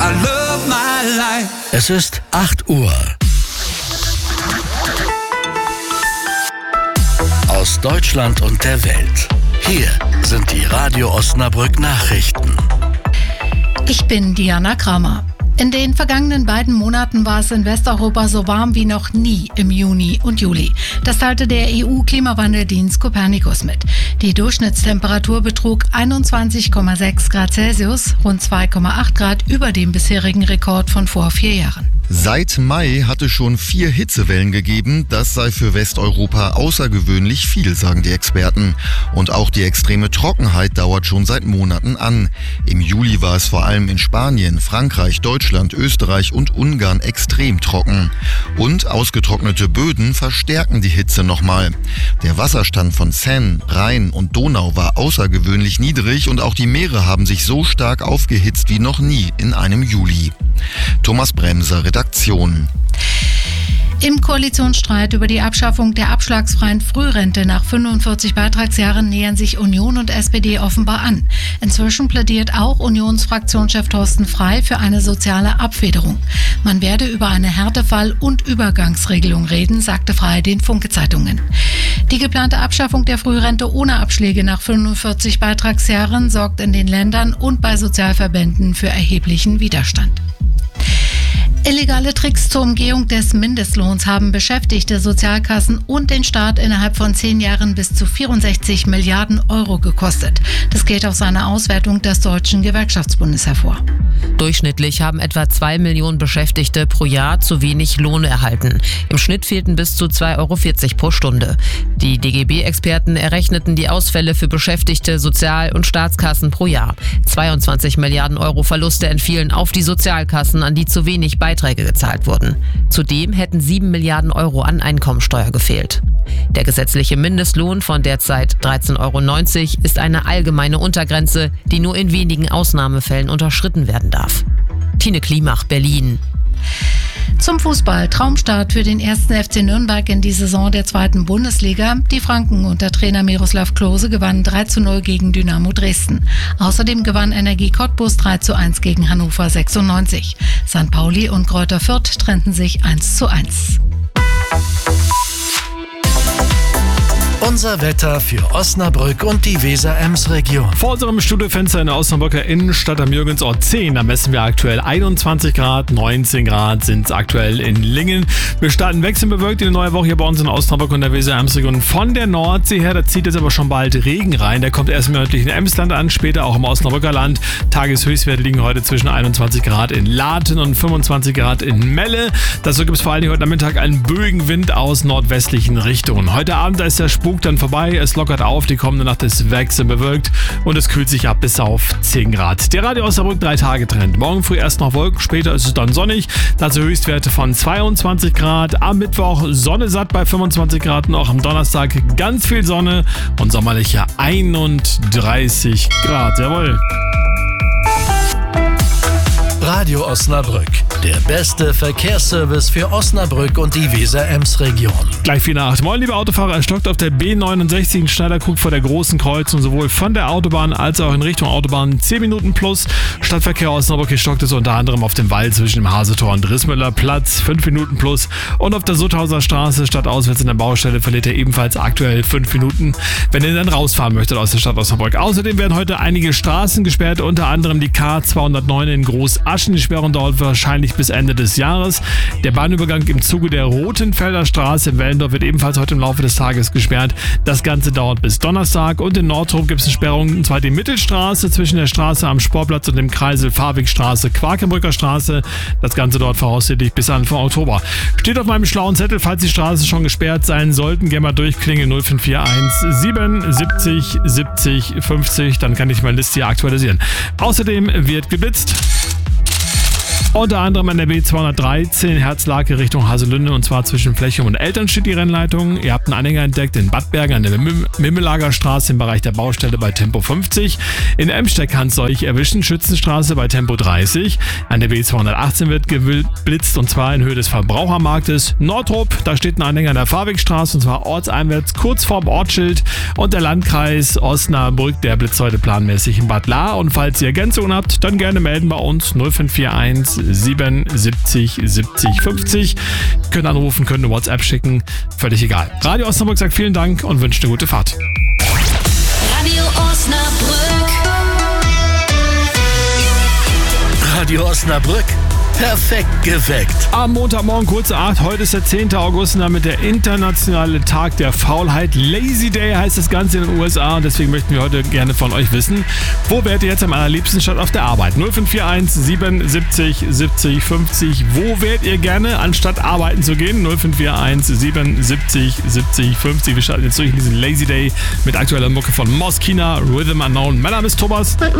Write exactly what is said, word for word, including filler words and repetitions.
I love my life. Es ist acht Uhr. Aus Deutschland und der Welt. Hier sind die Radio Osnabrück Nachrichten. Ich bin Diana Kramer. In den vergangenen beiden Monaten war es in Westeuropa so warm wie noch nie im Juni und Juli. Das teilte der E U-Klimawandeldienst Copernicus mit. Die Durchschnittstemperatur betrug einundzwanzig Komma sechs Grad Celsius, rund zwei Komma acht Grad über dem bisherigen Rekord von vor vier Jahren. Seit Mai hat es schon vier Hitzewellen gegeben. Das sei für Westeuropa außergewöhnlich viel, sagen die Experten. Und auch die extreme Trockenheit dauert schon seit Monaten an. Im Juli war es vor allem in Spanien, Frankreich, Deutschland, Österreich und Ungarn extrem trocken. Und ausgetrocknete Böden verstärken die Hitze nochmal. Der Wasserstand von Seine, Rhein und Donau war außergewöhnlich niedrig und auch die Meere haben sich so stark aufgehitzt wie noch nie in einem Juli. Thomas Bremser, Redaktion. Im Koalitionsstreit über die Abschaffung der abschlagsfreien Frührente nach fünfundvierzig Beitragsjahren nähern sich Union und S P D offenbar an. Inzwischen plädiert auch Unionsfraktionschef Thorsten Frey für eine soziale Abfederung. Man werde über eine Härtefall- und Übergangsregelung reden, sagte Frey den Funke-Zeitungen. Die geplante Abschaffung der Frührente ohne Abschläge nach fünfundvierzig Beitragsjahren sorgt in den Ländern und bei Sozialverbänden für erheblichen Widerstand. Illegale Tricks zur Umgehung des Mindestlohns haben Beschäftigte, Sozialkassen und den Staat innerhalb von zehn Jahren bis zu vierundsechzig Milliarden Euro gekostet. Das geht aus einer Auswertung des Deutschen Gewerkschaftsbundes hervor. Durchschnittlich haben etwa zwei Millionen Beschäftigte pro Jahr zu wenig Lohn erhalten. Im Schnitt fehlten bis zu zwei Euro vierzig pro Stunde. Die D G B-Experten errechneten die Ausfälle für Beschäftigte, Sozial- und Staatskassen pro Jahr. zweiundzwanzig Milliarden Euro Verluste entfielen auf die Sozialkassen, an die zu wenig Beiträge gezahlt wurden. Zudem hätten sieben Milliarden Euro an Einkommensteuer gefehlt. Der gesetzliche Mindestlohn von derzeit dreizehn Euro neunzig ist eine allgemeine Untergrenze, die nur in wenigen Ausnahmefällen unterschritten werden darf. Tine Klimach, Berlin. Zum Fußball. Traumstart für den ersten F C Nürnberg in die Saison der zweiten Bundesliga. Die Franken unter Trainer Miroslav Klose gewannen drei zu null gegen Dynamo Dresden. Außerdem gewann Energie Cottbus drei zu eins gegen Hannover sechsundneunzig. Sankt Pauli und Greuther Fürth trennten sich eins zu eins. Unser Wetter für Osnabrück und die Weser-Ems-Region. Vor unserem Studiofenster in der Osnabrücker Innenstadt am Jürgensort zehn, da messen wir aktuell einundzwanzig Grad, neunzehn Grad sind es aktuell in Lingen. Wir starten wechselbewölkt in die neue Woche hier bei uns in Osnabrück und der Weser-Ems-Region von der Nordsee her. Da zieht jetzt aber schon bald Regen rein. Der kommt erst im nördlichen Emsland an, später auch im Osnabrücker Land. Tageshöchstwerte liegen heute zwischen einundzwanzig Grad in Laten und fünfundzwanzig Grad in Melle. Dazu gibt es vor allen Dingen heute Nachmittag einen Bögenwind aus nordwestlichen Richtungen. Heute Abend, da ist der Spuk dann vorbei, es lockert auf, die kommende Nacht ist wechselbewölkt und es kühlt sich ab bis auf zehn Grad. Der Radio Osnabrück drei Tage Trend. Morgen früh erst noch Wolken, später ist es dann sonnig. Dazu Höchstwerte von zweiundzwanzig Grad. Am Mittwoch Sonne satt bei fünfundzwanzig Grad und auch am Donnerstag ganz viel Sonne und sommerliche einunddreißig Grad. Jawohl. Radio Osnabrück, der beste Verkehrsservice für Osnabrück und die Weser-Ems-Region. Gleich vier nach acht. Moin, liebe Autofahrer, es stockt auf der B neunundsechzig in Schneiderkrug vor der großen Kreuzung, sowohl von der Autobahn als auch in Richtung Autobahn. zehn Minuten plus. Stadtverkehr Osnabrück, hier stockt es unter anderem auf dem Wall zwischen dem Hasetor und Rissmüller Platz, fünf Minuten plus. Und auf der Sutthauser Straße stadtauswärts in der Baustelle verliert er ebenfalls aktuell fünf Minuten, wenn ihr dann rausfahren möchtet aus der Stadt Osnabrück. Außerdem werden heute einige Straßen gesperrt, unter anderem die K zweihundertneun in Großaschen. Die Sperrung dauert wahrscheinlich bis Ende des Jahres. Der Bahnübergang im Zuge der Rotenfelder Straße in Wellendorf wird ebenfalls heute im Laufe des Tages gesperrt. Das Ganze dauert bis Donnerstag. Und in Nordhof gibt es eine Sperrung, und zwar die Mittelstraße zwischen der Straße am Sportplatz und dem Kreisel Fahrwegstraße, Quakenbrücker Straße. Das Ganze dauert voraussichtlich bis Anfang Oktober. Steht auf meinem schlauen Zettel, falls die Straßen schon gesperrt sein sollten, gerne mal durchklingeln null fünf vier eins sieben siebzig siebzig fünfzig. Dann kann ich meine Liste hier aktualisieren. Außerdem wird geblitzt. Unter anderem an der B zweihundertdreizehn Herzlake Richtung Haselünne und zwar zwischen Flechum und Elternstedt die Rennleitung. Ihr habt einen Anhänger entdeckt in Bad Bergen an der Mim- Mimmelager Straße im Bereich der Baustelle bei Tempo fünfzig. In Emsteck kann es euch erwischen, Schützenstraße bei Tempo dreißig. An der B zweihundertachtzehn wird geblitzt und zwar in Höhe des Verbrauchermarktes. Nordrup, da steht ein Anhänger an der Fahrwegstraße und zwar ortseinwärts kurz vorm Ortsschild. Und der Landkreis Osnabrück, der blitzt heute planmäßig in Bad Lahr. Und falls ihr Ergänzungen habt, dann gerne melden bei uns null fünf vier eins siebenundsiebzig siebzig fünfzig. Könnt anrufen, könnt eine WhatsApp schicken, völlig egal. Radio Osnabrück sagt vielen Dank und wünscht eine gute Fahrt. Radio Osnabrück. Radio Osnabrück, perfekt geweckt. Am Montagmorgen kurze acht, heute ist der zehnte August und damit der internationale Tag der Faulheit. Lazy Day heißt das Ganze in den U S A und deswegen möchten wir heute gerne von euch wissen, wo wärt ihr jetzt am allerliebsten statt auf der Arbeit? null fünf vier eins siebenundsiebzig siebzig fünfzig. Wo wärt ihr gerne, anstatt arbeiten zu gehen? null fünf vier eins siebenundsiebzig siebzig fünfzig. Wir starten jetzt durch in diesen Lazy Day mit aktueller Mucke von Moskina, Rhythm Unknown. Mein Name ist Thomas.